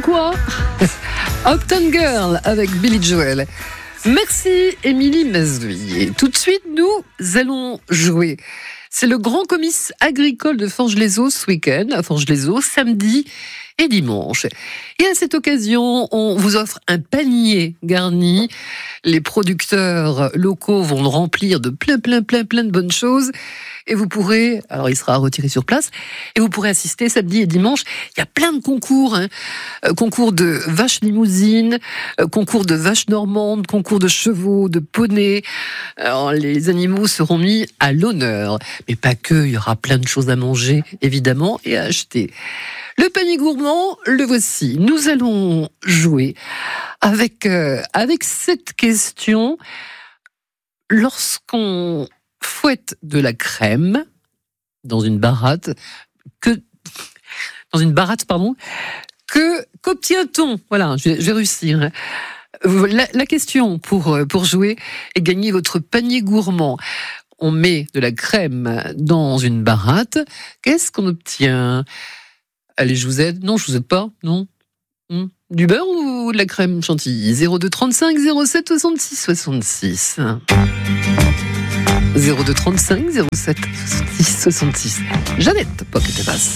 quoi? Uptown Girl avec Billy Joel. Merci Émilie Masveillé. Tout de suite, nous allons jouer. C'est le grand comice agricole de Forges-les-Eaux ce week-end, à Forges-les-Eaux, samedi et dimanche. Et à cette occasion, on vous offre un panier garni. Les producteurs locaux vont le remplir de plein de bonnes choses. Et vous pourrez, alors il sera retiré sur place, et vous pourrez assister samedi et dimanche. Il y a plein de concours, concours de vaches limousines, concours de vaches normandes, concours de chevaux, de poneys. Alors, les animaux seront mis à l'honneur. Mais pas que, il y aura plein de choses à manger, évidemment, et à acheter. Le panier gourmand, le voici. Nous allons jouer avec cette question. Lorsqu'on fouette de la crème dans une baratte, qu'obtient-on? Voilà, je vais réussir. La question pour jouer et gagner votre panier gourmand. On met de la crème dans une baratte. Qu'est-ce qu'on obtient? Allez, je vous aide. Non, je vous aide pas. Non. Du beurre ou de la crème chantilly? 02 35 07 66 66. 02 35 07 66 66. Jeannette Pocket passe.